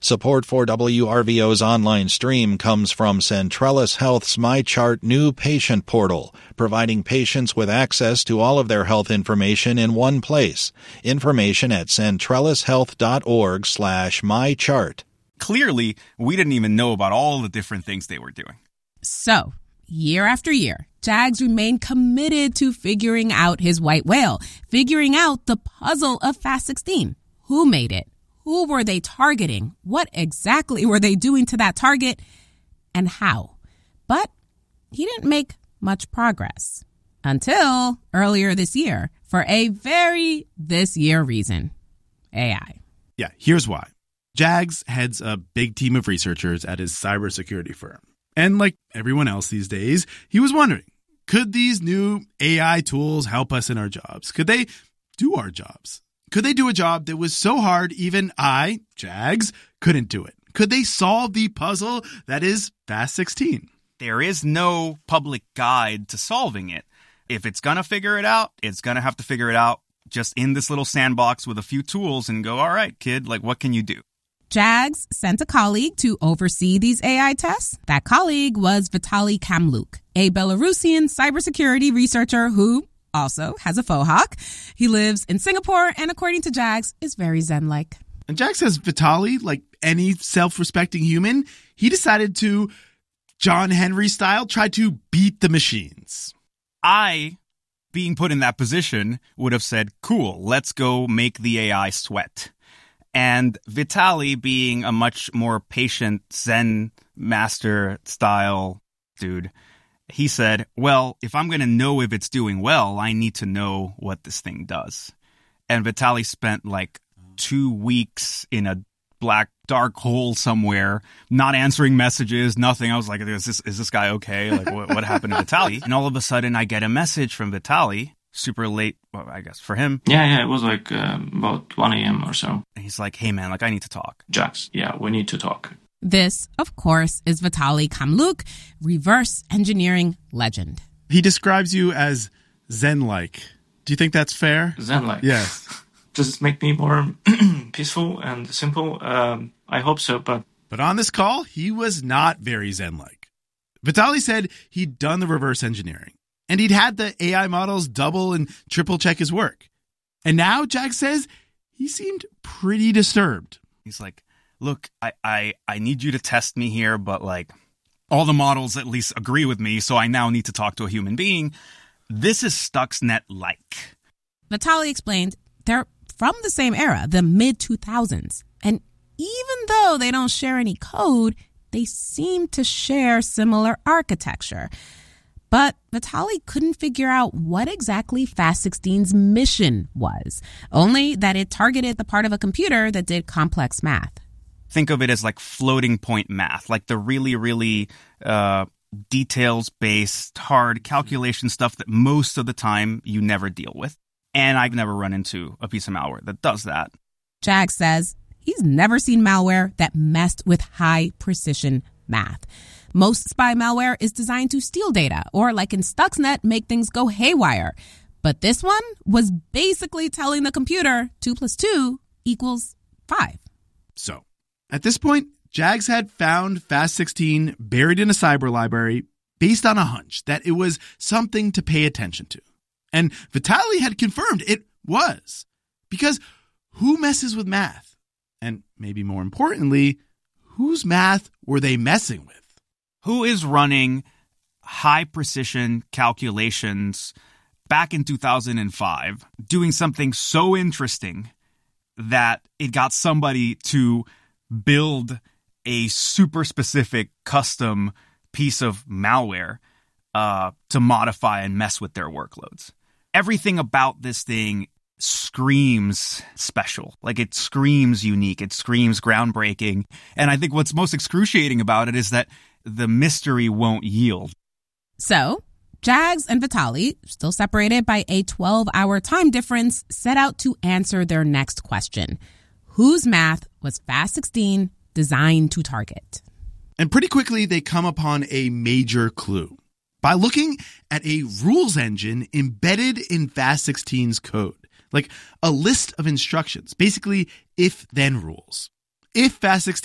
Support for WRVO's online stream comes from Centrellis Health's MyChart new patient portal, providing patients with access to all of their health information in one place. Information at centrellishealth.org/mychart. Clearly, we didn't even know about all the different things they were doing. So, year after year, Jags remained committed to figuring out his white whale, figuring out the puzzle of Fast 16. Who made it? Who were they targeting? What exactly were they doing to that target? And how? But he didn't make much progress until earlier this year for a very this year reason: AI. Yeah, here's why. Jags heads a big team of researchers at his cybersecurity firm. And like everyone else these days, he was wondering, could these new AI tools help us in our jobs? Could they do our jobs? Could they do a job that was so hard even I, Jags, couldn't do it? Could they solve the puzzle that is Fast 16? There is no public guide to solving it. If it's going to figure it out, it's going to have to figure it out just in this little sandbox with a few tools and go, all right, kid, like, what can you do? Jags sent a colleague to oversee these AI tests. That colleague was Vitaly Kamluk, a Belarusian cybersecurity researcher who also has a faux hawk. He lives in Singapore and, according to Jags, is very Zen-like. And Jags says Vitaly, like any self-respecting human, he decided to, John Henry style, try to beat the machines. I, being put in that position, would have said, cool, let's go make the AI sweat. And Vitaly, being a much more patient Zen master style dude, he said, well, if I'm going to know if it's doing well, I need to know what this thing does. And Vitaly spent like 2 weeks in a black dark hole somewhere, not answering messages, nothing. I was like, is this guy okay? Like, what happened to Vitaly? And all of a sudden, I get a message from Vitaly, super late, well, I guess, for him. Yeah, it was like about 1 a.m. or so. And he's like, hey, man, like, I need to talk. Jax, yeah, we need to talk. This, of course, is Vitaly Kamluk, reverse engineering legend. He describes you as Zen-like. Do you think that's fair? Zen-like? Yes. Does it make me more peaceful and simple? I hope so, but... But on this call, he was not very Zen-like. Vitaly said he'd done the reverse engineering, and he'd had the AI models double and triple check his work. And now, Jags says, he seemed pretty disturbed. He's like, look, I need you to test me here, but like all the models at least agree with me, so I now need to talk to a human being. This is Stuxnet-like. Vitaly explained they're from the same era, the mid-2000s. And even though they don't share any code, they seem to share similar architecture. But Vitaly couldn't figure out what exactly Fast 16's mission was, only that it targeted the part of a computer that did complex math. Think of it as like floating point math, like the really, really details-based, hard calculation stuff that most of the time you never deal with. And I've never run into a piece of malware that does that. Jags says he's never seen malware that messed with high-precision math. Most spy malware is designed to steal data, or like in Stuxnet, make things go haywire. But this one was basically telling the computer 2 + 2 = 5. So, at this point, Jags had found Fast 16 buried in a cyber library based on a hunch that it was something to pay attention to. And Vitaly had confirmed it was. Because who messes with math? And maybe more importantly, whose math were they messing with? Who is running high-precision calculations back in 2005, doing something so interesting that it got somebody to build a super specific custom piece of malware to modify and mess with their workloads? Everything about this thing screams special. Like, it screams unique. It screams groundbreaking. And I think what's most excruciating about it is that the mystery won't yield. So, Jags and Vitaly, still separated by a 12-hour time difference, set out to answer their next question. Whose math was Fast 16 designed to target? And pretty quickly, they come upon a major clue by looking at a rules engine embedded in Fast 16's code, like a list of instructions, basically if-then rules. If Fast 16